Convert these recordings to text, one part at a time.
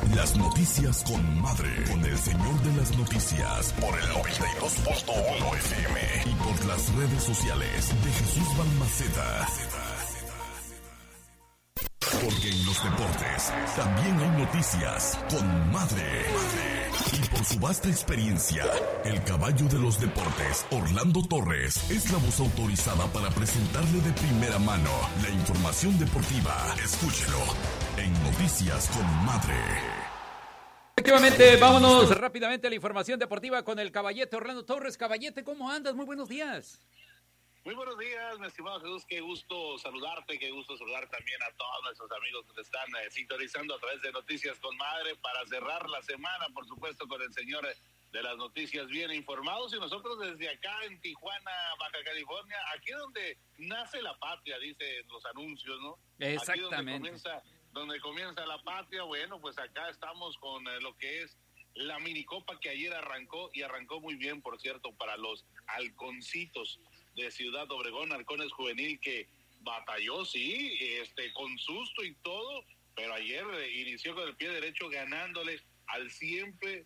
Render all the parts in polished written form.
Las noticias con madre, con el señor de las noticias, por el 92.1 FM y por las redes sociales de Jesús Balmaceda. Porque en los deportes también hay noticias con madre. Y por su vasta experiencia, el caballo de los deportes, Orlando Torres, es la voz autorizada para presentarle de primera mano la información deportiva. Escúchelo en Noticias con Madre. Efectivamente, vámonos rápidamente a la información deportiva con el caballete Orlando Torres. Caballete, ¿cómo andas? Muy buenos días. Muy buenos días, mi estimado Jesús, qué gusto saludarte, qué gusto saludar también a todos nuestros amigos que te están sintonizando a través de Noticias con Madre para cerrar la semana, por supuesto, con el señor de las noticias bien informados, y nosotros desde acá en Tijuana, Baja California, aquí donde nace la patria, dicen los anuncios, ¿no? Exactamente. Aquí donde comienza la patria, bueno, pues acá estamos con lo que es la minicopa que ayer arrancó, y arrancó muy bien, por cierto, para los halconcitos de Ciudad Obregón, Halcones Juvenil, que batalló, sí, con susto y todo, pero ayer inició con el pie derecho ganándole al siempre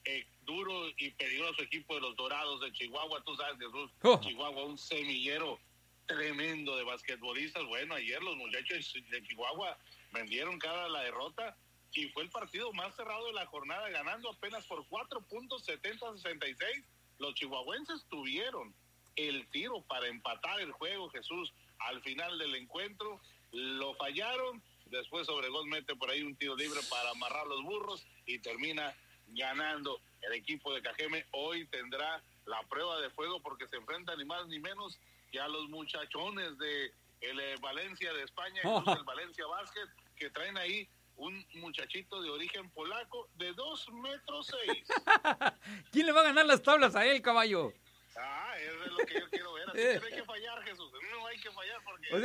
duro y peligroso equipo de los Dorados de Chihuahua. Tú sabes, Jesús, Chihuahua, un semillero tremendo de basquetbolistas. Bueno, ayer los muchachos de Chihuahua vendieron cara a la derrota y fue el partido más cerrado de la jornada, ganando apenas por 4 puntos, 70-66. Los chihuahuenses tuvieron el tiro para empatar el juego, Jesús, al final del encuentro, lo fallaron. Después Obregón mete por ahí un tiro libre para amarrar los burros y termina ganando el equipo de Cajeme. Hoy tendrá la prueba de fuego porque se enfrenta ni más ni menos que a los muchachones de el Valencia de España, el Valencia Basket, que traen ahí un muchachito de origen polaco de 2 metros 6. ¿Quién le va a ganar las tablas a él, caballo? Eso es lo que yo quiero ver. Así que no hay que fallar, Jesús. No hay que fallar porque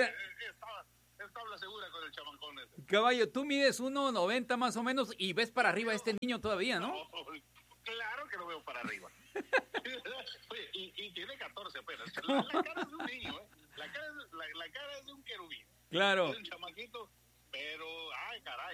es tabla segura con el chamancón ese. Caballo, tú mides 1.90 más o menos y ves para arriba a este niño todavía, ¿no? Claro que lo veo para arriba. Oye, y tiene 14 apenas. La cara es de un niño, ¿eh? La cara es de un querubín. Claro. Es un chamaquito, pero, caray,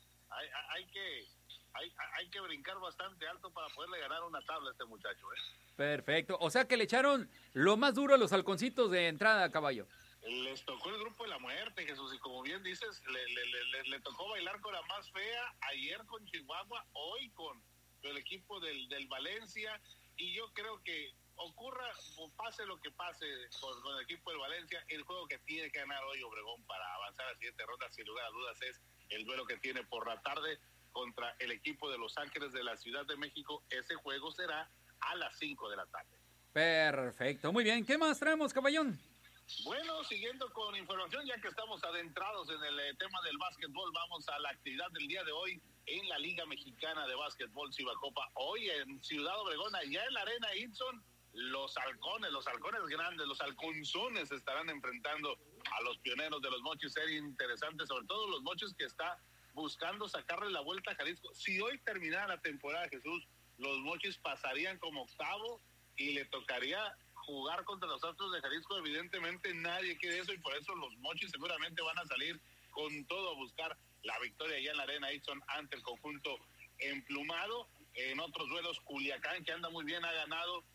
hay que brincar bastante alto para poderle ganar una tabla a este muchacho, ¿eh? Perfecto. O sea que le echaron lo más duro a los halconcitos de entrada, caballo. Les tocó el grupo de la muerte, Jesús, y como bien dices, le tocó bailar con la más fea, ayer con Chihuahua, hoy con el equipo del Valencia, y yo creo que ocurra o pase lo que pase con el equipo del Valencia, el juego que tiene que ganar hoy Obregón para avanzar a la siguiente ronda, sin lugar a dudas, es el duelo que tiene por la tarde contra el equipo de Los Ángeles de la Ciudad de México. Ese juego será a las 5 de la tarde. Perfecto, muy bien. ¿Qué más traemos, caballón? Bueno, siguiendo con información, ya que estamos adentrados en el tema del básquetbol, vamos a la actividad del día de hoy en la Liga Mexicana de Básquetbol Cibacopa. Hoy en Ciudad Obregón, allá en la Arena Itson, los halcones grandes, los halconzones estarán enfrentando a los pioneros de los Mochis. Sería interesante, sobre todo los Mochis que está buscando sacarle la vuelta a Jalisco. Si hoy terminara la temporada, Jesús, los Mochis pasarían como octavo y le tocaría jugar contra los Astros de Jalisco. Evidentemente nadie quiere eso y por eso los Mochis seguramente van a salir con todo a buscar la victoria allá en la Arena Itson ante el conjunto emplumado. En otros duelos, Culiacán, que anda muy bien, ha ganado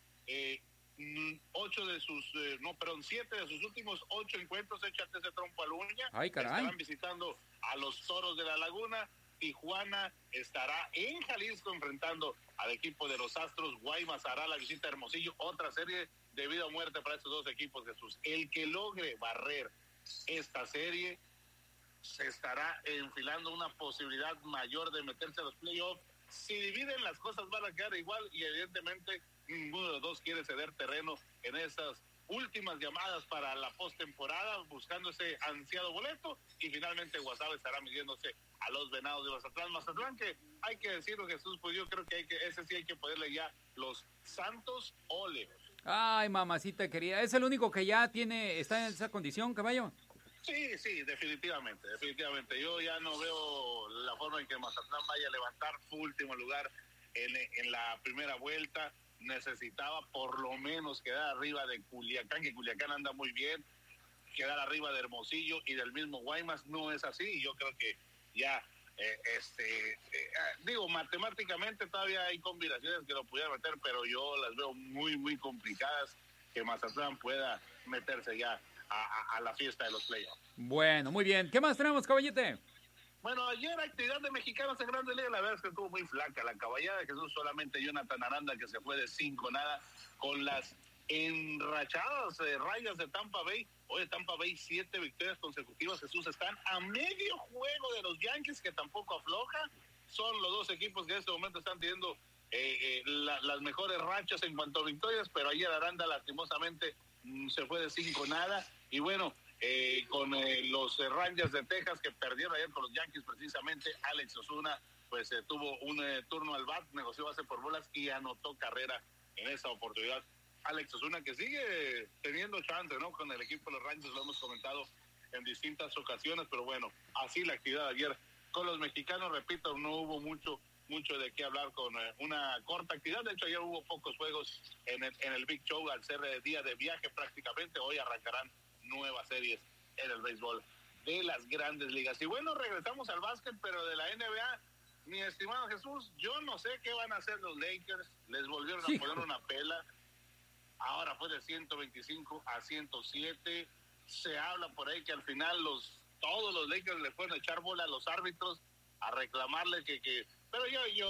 7 de sus últimos 8 encuentros. Échate ese trompo a la uña. Ay, caray. Estarán visitando a los Toros de la Laguna. Tijuana estará en Jalisco enfrentando al equipo de los Astros. Guaymas hará la visita a Hermosillo. Otra serie de vida o muerte para estos dos equipos, Jesús. El que logre barrer esta serie se estará enfilando una posibilidad mayor de meterse a los playoffs. Si dividen, las cosas van a quedar igual y evidentemente ninguno de los dos quiere ceder terreno en esas últimas llamadas para la postemporada, buscando ese ansiado boleto, y finalmente Guasave estará midiéndose a los Venados de Mazatlán, que hay que decirlo, Jesús, pues yo creo que ese sí hay que ponerle ya los Santos Óleos. Ay, mamacita querida, ¿es el único que ya está en esa condición, caballo? Sí, definitivamente. Yo ya no veo la forma en que Mazatlán vaya a levantar su último lugar en la primera vuelta. Necesitaba por lo menos quedar arriba de Culiacán, que Culiacán anda muy bien, quedar arriba de Hermosillo y del mismo Guaymas. No es así, y yo creo que ya Digo, matemáticamente todavía hay combinaciones que lo pudieran meter, pero yo las veo muy, muy complicadas que Mazatlán pueda meterse ya a la fiesta de los playoffs. Bueno, muy bien. ¿Qué más tenemos, Caballete? Bueno, ayer actividad de mexicanos en Grandes Ligas, la verdad es que estuvo muy flaca la caballada de Jesús, solamente Jonathan Aranda que se fue de 5-0 con las enrachadas Rayas de Tampa Bay. Hoy Tampa Bay 7 victorias consecutivas, Jesús, están a medio juego de los Yankees que tampoco afloja, son los dos equipos que en este momento están teniendo las mejores rachas en cuanto a victorias, pero ayer Aranda lastimosamente se fue de 5-0 y bueno, con los Rangers de Texas que perdieron ayer con los Yankees precisamente, Alex Osuna pues tuvo un turno al bat, negoció base por bolas y anotó carrera en esa oportunidad. Alex Osuna que sigue teniendo chance, ¿no? Con el equipo de los Rangers, lo hemos comentado en distintas ocasiones, pero bueno, así la actividad de ayer con los mexicanos, repito, no hubo mucho de qué hablar con una corta actividad. De hecho, ayer hubo pocos juegos en el Big Show al ser día de viaje prácticamente. Hoy arrancarán nuevas series en el béisbol de las Grandes Ligas. Y bueno, regresamos al básquet, pero de la NBA, mi estimado Jesús, yo no sé qué van a hacer los Lakers. Les volvieron a poner una pela. Ahora fue de 125 a 107. Se habla por ahí que al final todos los Lakers le fueron a echar bola a los árbitros, a reclamarle que pero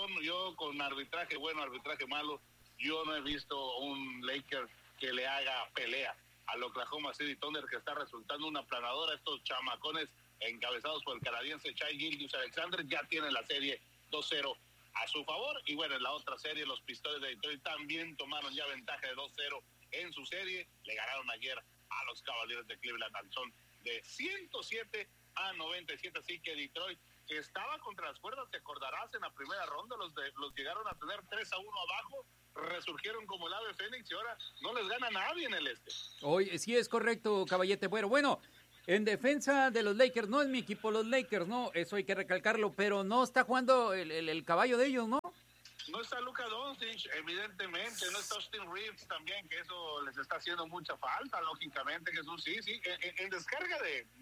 yo con arbitraje bueno, arbitraje malo, yo no he visto un Laker que le haga pelea al Oklahoma City Thunder, que está resultando una aplanadora. Estos chamacones encabezados por el canadiense Shai Gilgeous-Alexander ya tienen la serie 2-0 a su favor. Y bueno, en la otra serie los Pistones de Detroit también tomaron ya ventaja de 2-0 en su serie. Le ganaron ayer a los Cavaliers de Cleveland al son de 107 a 97. Así que Detroit, que estaba contra las cuerdas, te acordarás, en la primera ronda los llegaron a tener 3-1 abajo, resurgieron como el ave fénix y ahora no les gana nadie en el este. Hoy sí es correcto, Caballete. Bueno, en defensa de los Lakers, no es mi equipo los Lakers, no, eso hay que recalcarlo, pero no está jugando el caballo de ellos, ¿no? No está Luka Doncic, evidentemente, no está Austin Reeves también, que eso les está haciendo mucha falta, lógicamente, Jesús, sí, en descarga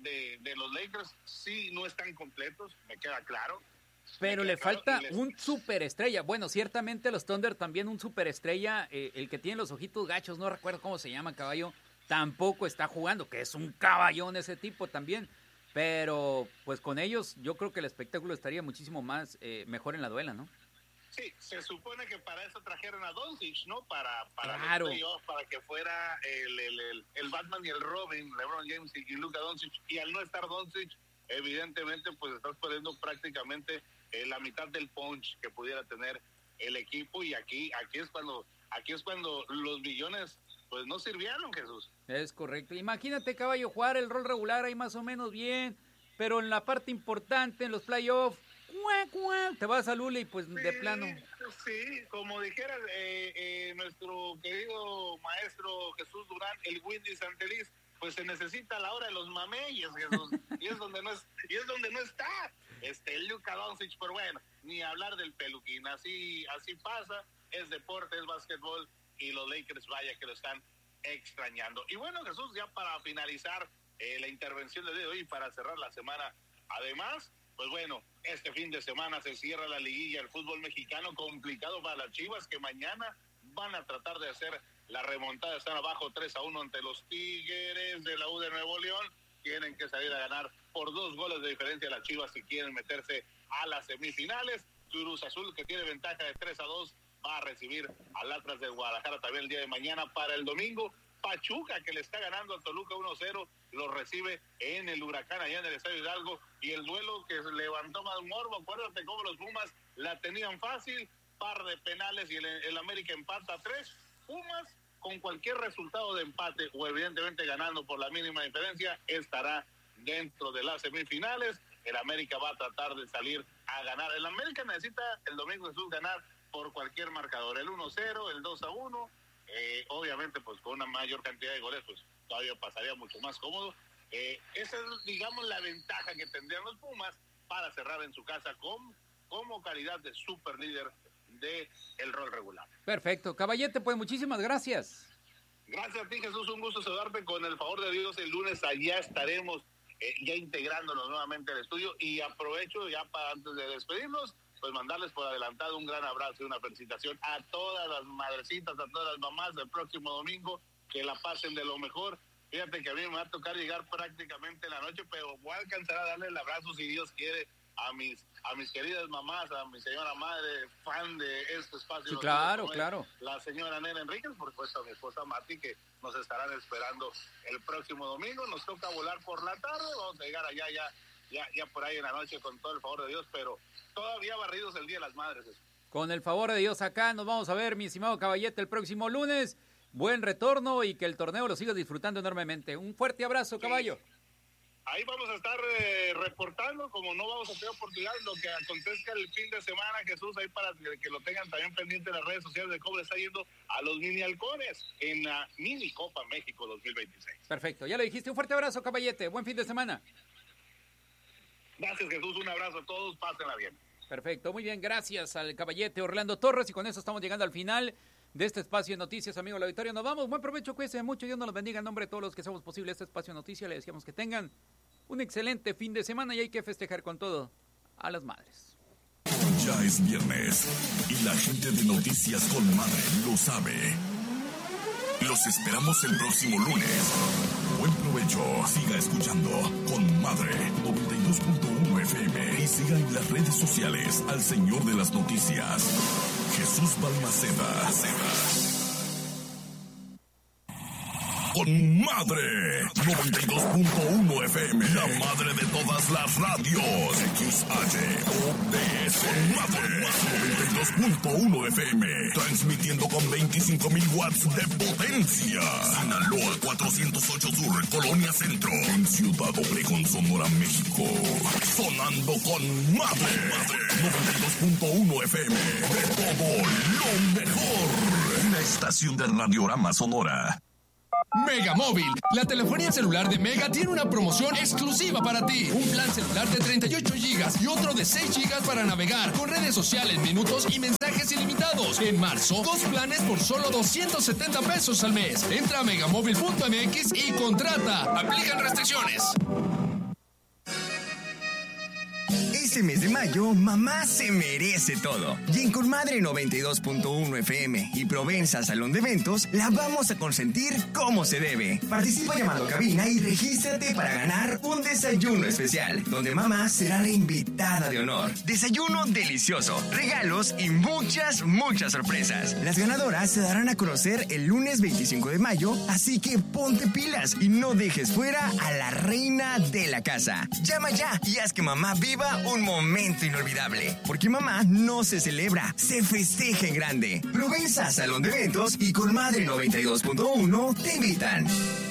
de los Lakers sí no están completos, me queda claro. Pero le falta un superestrella. Bueno, ciertamente los Thunder también un superestrella, el que tiene los ojitos gachos, no recuerdo cómo se llama, caballo, tampoco está jugando, que es un caballón ese tipo también. Pero pues con ellos yo creo que el espectáculo estaría muchísimo más mejor en la duela, ¿no? Sí, se supone que para eso trajeron a Doncic, ¿no? Para claro, los playoffs, para que fuera el Batman y el Robin, LeBron James y Luka Doncic. Y al no estar Doncic, evidentemente, pues estás perdiendo prácticamente la mitad del punch que pudiera tener el equipo. Y aquí es cuando los billones pues no sirvieron, Jesús. Es correcto. Imagínate, caballo, jugar el rol regular ahí más o menos bien, pero en la parte importante, en los playoffs, te vas a Lula y pues sí, de plano. Sí, como dijera nuestro querido maestro Jesús Durán, el Windy Santeliz, pues se necesita a la hora de los mameyes, Jesús, y es donde no está Luka Doncic, pero bueno, ni hablar del peluquín, así pasa, es deporte, es básquetbol, y los Lakers vaya que lo están extrañando. Y bueno, Jesús, ya para finalizar la intervención de hoy, para cerrar la semana, además, pues bueno, este fin de semana se cierra la liguilla del fútbol mexicano, complicado para las Chivas, que mañana van a tratar de hacer la remontada, están abajo 3-1 ante los Tigres de la U de Nuevo León, tienen que salir a ganar por 2 goles de diferencia las Chivas si quieren meterse a las semifinales. Cruz Azul, que tiene ventaja de 3-2, va a recibir al Atlas de Guadalajara también el día de mañana. Para el domingo, Pachuca, que le está ganando a Toluca 1-0, lo recibe en el Huracán allá en el Estadio Hidalgo, y el duelo que se levantó más morbo, acuérdate cómo los Pumas la tenían fácil, par de penales y el América empata a 3. Pumas, con cualquier resultado de empate o evidentemente ganando por la mínima diferencia, estará dentro de las semifinales. El América va a tratar de salir a ganar. El América necesita el domingo, Jesús, ganar por cualquier marcador, el 1-0, el 2-1, obviamente pues con una mayor cantidad de goles pues todavía pasaría mucho más cómodo. Esa es, digamos, la ventaja que tendrían los Pumas para cerrar en su casa como calidad de super líder de el rol regular. Perfecto, Caballete, pues muchísimas gracias. Gracias a ti, Jesús, un gusto saludarte. Con el favor de Dios, el lunes allá estaremos ya integrándonos nuevamente al estudio. Y aprovecho ya para, antes de despedirnos, pues mandarles por adelantado un gran abrazo y una felicitación a todas las madrecitas, a todas las mamás del próximo domingo, que la pasen de lo mejor. Fíjate que a mí me va a tocar llegar prácticamente en la noche, pero voy a alcanzar a darle el abrazo, si Dios quiere, a mis queridas mamás, a mi señora madre, fan de este espacio. Sí, claro. La señora Nena Enríquez, por supuesto a mi esposa Mati, que nos estarán esperando el próximo domingo. Nos toca volar por la tarde, vamos a llegar allá ya por ahí en la noche con todo el favor de Dios, pero todavía barridos el Día de las Madres. Con el favor de Dios acá nos vamos a ver, mi estimado Caballete, el próximo lunes. Buen retorno y que el torneo lo siga disfrutando enormemente. Un fuerte abrazo, caballo. Ahí vamos a estar reportando, como no vamos a tener oportunidad, lo que acontezca el fin de semana, Jesús, ahí para que lo tengan también pendiente en las redes sociales de cómo le está yendo a los mini halcones en la Mini Copa México 2026. Perfecto, ya lo dijiste. Un fuerte abrazo, Caballete. Buen fin de semana. Gracias, Jesús. Un abrazo a todos. Pásenla bien. Perfecto, muy bien. Gracias al Caballete Orlando Torres. Y con eso estamos llegando al final de este espacio de noticias, amigo de la Victoria. Nos vamos. Buen provecho, cuídense mucho. Dios nos los bendiga en nombre de todos los que hacemos posible este espacio de noticias. Le decíamos que tengan un excelente fin de semana y hay que festejar con todo a las madres. Ya es viernes y la gente de Noticias con Madre lo sabe. Los esperamos el próximo lunes. Buen provecho. Siga escuchando Con Madre 92.1 FM y siga en las redes sociales al señor de las noticias, Jesús Balmaceda. Con Madre 92.1 FM, la madre de todas las radios. XHOTS. Con Madre 92.1 FM, transmitiendo con 25,000 watts de potencia. Sinaloa 408 Sur, Colonia Centro, en Ciudad Obregón, Sonora, México. Sonando con Madre 92.1 FM, de todo lo mejor. Una estación de Radiorama Sonora. Mega Móvil, la telefonía celular de Mega tiene una promoción exclusiva para ti. Un plan celular de 38 gigas y otro de 6 gigas para navegar con redes sociales, minutos y mensajes ilimitados. En marzo, 2 planes por solo 270 pesos al mes. Entra a megamóvil.mx y contrata. Aplican restricciones. Este mes de mayo, mamá se merece todo. Y en Conmadre 92.1 FM y Provenza Salón de Eventos, la vamos a consentir como se debe. Participa llamando a cabina y regístrate para ganar un desayuno especial, donde mamá será la invitada de honor. Desayuno delicioso, regalos y muchas sorpresas. Las ganadoras se darán a conocer el lunes 25 de mayo, así que ponte pilas y no dejes fuera a la reina de la casa. Llama ya y haz que mamá viva un momento inolvidable, porque mamá no se celebra, se festeja en grande. Provenza Salón de Eventos y Conmadre 92.1 te invitan.